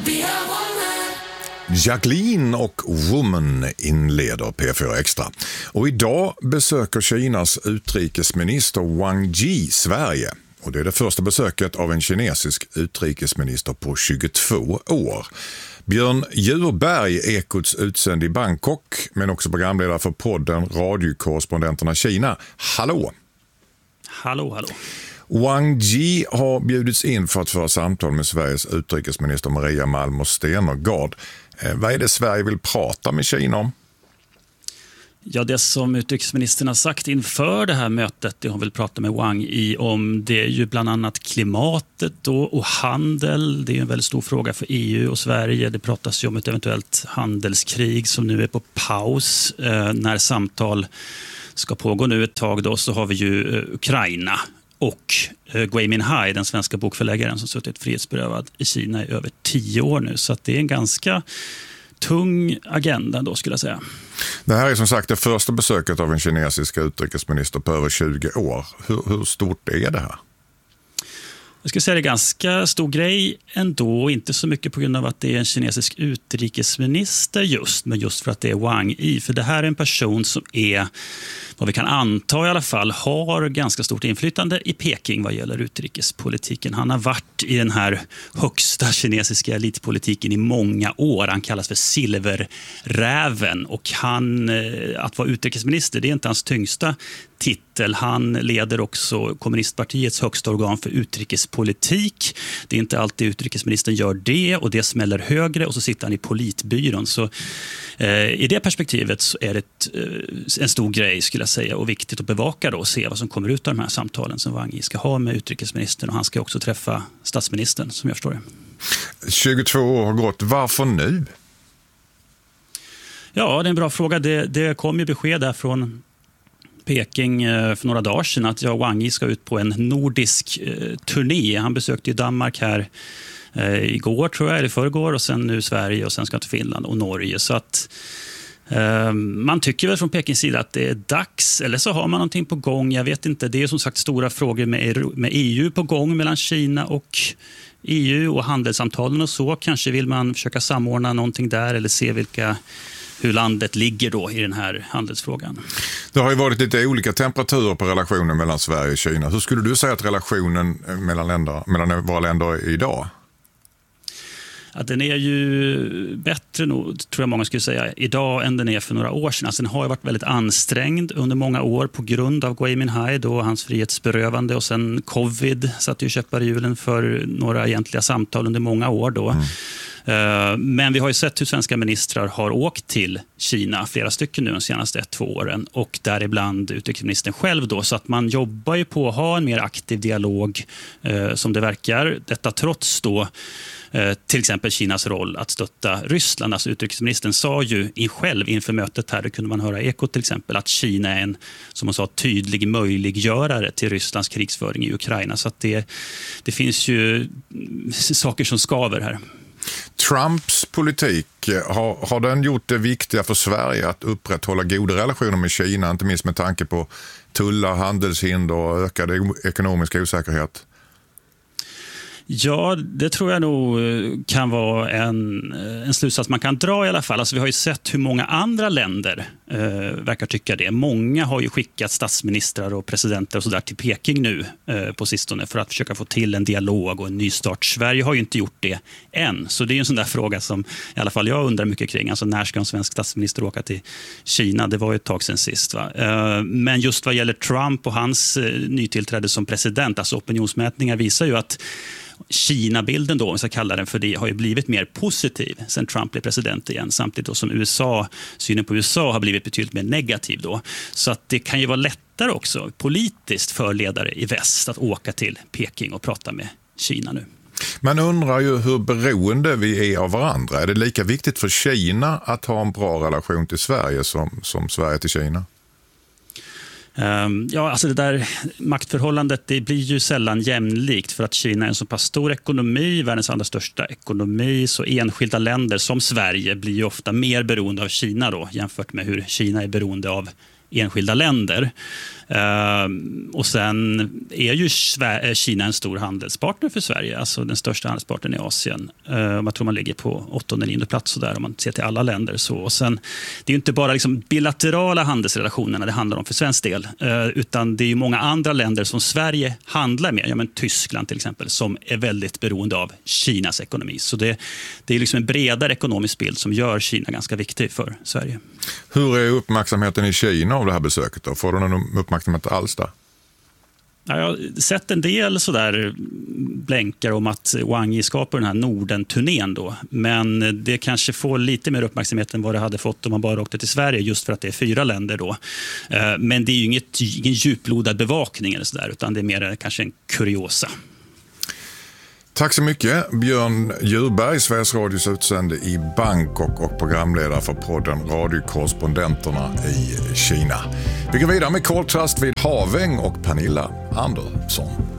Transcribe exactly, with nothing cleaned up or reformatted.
Jacqueline och Woman inleder P fyra Extra. Och idag besöker Kinas utrikesminister Wang Yi Sverige. Och det är det första besöket av en kinesisk utrikesminister på tjugotvå år. Björn Djurberg, Ekots utsänd i Bangkok, men också programledare för podden Radiokorrespondenterna Kina. Hallå! Hallå, hallå. Wang Yi har bjudits in för att föra samtal med Sveriges utrikesminister Maria Malmer Stenergard. Eh, vad är det Sverige vill prata med Kina om? Ja, det som utrikesministern har sagt inför det här mötet, det hon vill prata med Wang Yi om, det är ju bland annat klimatet då, och handel. Det är en väldigt stor fråga för E U och Sverige. Det pratas ju om ett eventuellt handelskrig som nu är på paus. Eh, när samtal ska pågå nu ett tag då, så har vi ju eh, Ukraina och eh, Gui Minhai, den svenska bokförläggaren som suttit frihetsberövad i Kina i över tio år nu. Så att det är en ganska tung agenda då, skulle jag säga. Det här är som sagt det första besöket av en kinesisk utrikesminister på över tjugo år. Hur, hur stort är det här? Jag skulle säga det är ganska stor grej ändå, inte så mycket på grund av att det är en kinesisk utrikesminister just, men just för att det är Wang Yi. För det här är en person som är, vad vi kan anta i alla fall, har ganska stort inflytande i Peking vad gäller utrikespolitiken. Han har varit i den här högsta kinesiska elitpolitiken i många år. Han kallas för silverräven, och han, att vara utrikesminister, det är inte hans tyngsta titel. Han leder också kommunistpartiets högsta organ för utrikespolitik. Det är inte alltid utrikesministern gör det, och det smäller högre, och så sitter han i politbyrån. Så eh, i det perspektivet så är det ett, eh, en stor grej, skulle jag säga, och viktigt att bevaka då och se vad som kommer ut av de här samtalen som Wang Yi ska ha med utrikesministern, och han ska också träffa statsministern, som jag förstår det. tjugotvå år har gått. Varför nu? Ja, det är en bra fråga. Det, det kom ju besked där från Peking för några dagar sedan att jag, Wang Yi ska ut på en nordisk eh, turné. Han besökte ju Danmark här eh, igår, tror jag, eller förrgår, och sen nu Sverige, och sen ska han till Finland och Norge. Så att eh, man tycker väl från Pekings sida att det är dags, eller så har man någonting på gång. Jag vet inte, det är som sagt stora frågor med, med E U på gång mellan Kina och E U och handelssamtalen och så. Kanske vill man försöka samordna någonting där, eller se vilka hur landet ligger då i den här handelsfrågan. Det har ju varit lite olika temperaturer på relationen mellan Sverige och Kina. Hur skulle du säga att relationen mellan, länder, mellan våra länder är idag? Att den är ju bättre nog, tror jag många skulle säga, idag än den är för några år sedan. Alltså den har ju varit väldigt ansträngd under många år på grund av Gui Minhai, då hans frihetsberövande, och sen covid satte ju käppar i hjulen för några egentliga samtal under många år då. Mm. Men vi har ju sett hur svenska ministrar har åkt till Kina, flera stycken nu de senaste ett, två åren, och däribland utrikesministern själv då, så att man jobbar ju på att ha en mer aktiv dialog eh, som det verkar. Detta trots då eh, till exempel Kinas roll att stötta Ryssland. Alltså utrikesministern sa ju in själv inför mötet här, det kunde man höra i Ekot till exempel, att Kina är en, som man sa, tydlig möjliggörare till Rysslands krigsföring i Ukraina. Så att det, det finns ju saker som skaver här. Trumps politik, har, har den gjort det viktiga för Sverige att upprätthålla goda relationer med Kina, inte minst med tanke på tullar, handelshinder och ökad ekonomisk osäkerhet? Ja, det tror jag nog kan vara en, en slutsats man kan dra i alla fall. Alltså, vi har ju sett hur många andra länder eh, verkar tycka det. Många har ju skickat statsministrar och presidenter och så där till Peking nu eh, på sistone för att försöka få till en dialog och en nystart. Sverige har ju inte gjort det än. Så det är ju en sån där fråga som i alla fall jag undrar mycket kring. Alltså, när ska en svensk statsminister åka till Kina? Det var ju ett tag sedan sist. Va? Eh, men just vad gäller Trump och hans eh, nytillträde som president, alltså opinionsmätningar visar ju att Kina-bilden då, om vi ska kalla den för det, har ju blivit mer positiv sen Trump blev president igen, samtidigt då som U S A, synen på U S A har blivit betydligt mer negativ då. Så att det kan ju vara lättare också politiskt för ledare i väst att åka till Peking och prata med Kina nu. Man undrar ju hur beroende vi är av varandra. Är det lika viktigt för Kina att ha en bra relation till Sverige som, som Sverige till Kina? Um, ja, alltså det där maktförhållandet, det blir ju sällan jämlikt, för att Kina är en så pass stor ekonomi, världens andra största ekonomi, så enskilda länder som Sverige blir ju ofta mer beroende av Kina då, jämfört med hur Kina är beroende av enskilda länder. Uh, och sen är ju Kina en stor handelspartner för Sverige, alltså den största handelspartnern i Asien. Uh, jag tror man ligger på åttonde eller nionde plats så där, om man ser till alla länder. Så. Och sen, det är ju inte bara liksom bilaterala handelsrelationerna det handlar om för svensk del, uh, utan det är ju många andra länder som Sverige handlar med, ja, men Tyskland till exempel, som är väldigt beroende av Kinas ekonomi. Så det, det är liksom en bredare ekonomisk bild som gör Kina ganska viktig för Sverige. Hur är uppmärksamheten i Kina av det här besöket då? Får du någon uppmärksamhet alls där? Ja, jag har sett en del sådär blänkar om att Wang Yi skapar den här Norden-turnén då. Men det kanske får lite mer uppmärksamhet än vad det hade fått om man bara åkte till Sverige, just för att det är fyra länder då. Men det är ju inget, ingen djuplodad bevakning eller sådär, utan det är mer kanske en kuriosa. Tack så mycket, Björn Djurberg, Sveriges Radios utsände i Bangkok och programledare för podden Radiokorrespondenterna i Kina. Vi går vidare med Koltrast vid Haväng och Pernilla Andersson.